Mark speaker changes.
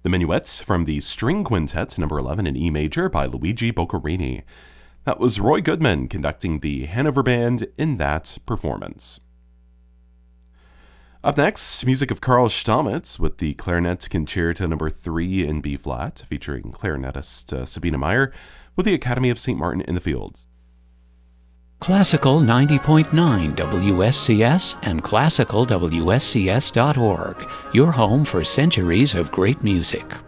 Speaker 1: The Minuets from the String Quintet, number 11 in E major by Luigi Boccherini. That was Roy Goodman conducting the Hanover Band in that performance. Up next, music of Karl Stamitz with the Clarinet Concerto number 3 in B-flat, featuring clarinetist Sabine Meyer with the Academy of St. Martin in the Fields.
Speaker 2: Classical 90.9 WSCS and classicalwscs.org, your home for centuries of great music.